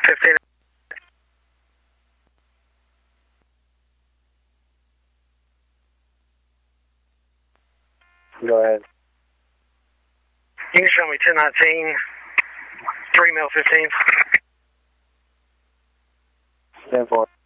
15. Go ahead. You can show me 1019, 3 mil 15. Stand for.